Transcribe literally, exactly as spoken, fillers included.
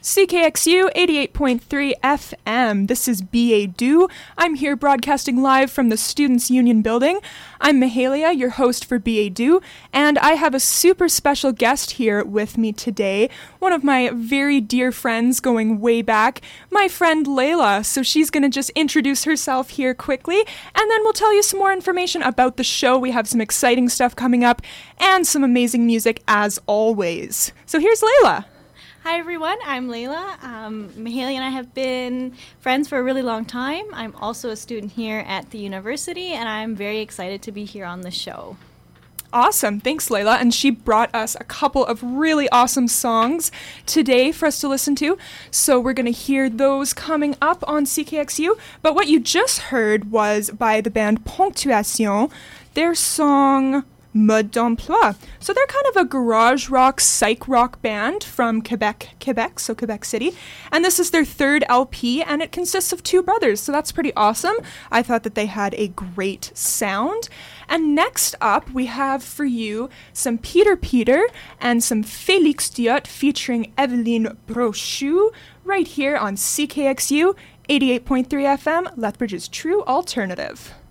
C K X U eighty-eight point three F M. This is B A Do. I'm here broadcasting live from the Students' Union building. I'm Mahalia, your host for B A Do, and I have a super special guest here with me today, one of my very dear friends going way back, my friend Layla. So she's going to just introduce herself here quickly, and then we'll tell you some more information about the show. We have some exciting stuff coming up, and some amazing music as always. So here's Layla. Hi everyone, I'm Layla. Um, Mahalia and I have been friends for a really long time. I'm also a student here at the university, and I'm very excited to be here on the show. Awesome. Thanks, Layla. And she brought us a couple of really awesome songs today for us to listen to. So we're going to hear those coming up on C K X U. But what you just heard was by the band Ponctuation, their song Mode d'Emploi. So they're kind of a garage rock, psych rock band from Quebec, Quebec, so Quebec City. And this is their third L P, and it consists of two brothers, so that's pretty awesome. I thought that they had a great sound. And next up, we have for you some Peter Peter and some Félix Diot featuring Evelyne Brochu right here on C K X U eighty-eight point three F M, Lethbridge's true alternative.